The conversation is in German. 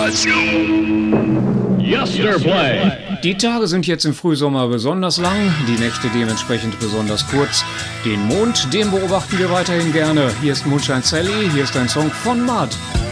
Yesterplay. Die Tage sind jetzt im Frühsommer besonders lang, die Nächte dementsprechend besonders kurz. Den Mond, den beobachten wir weiterhin gerne. Hier ist Moonshine Sally, hier ist ein Song von Mud.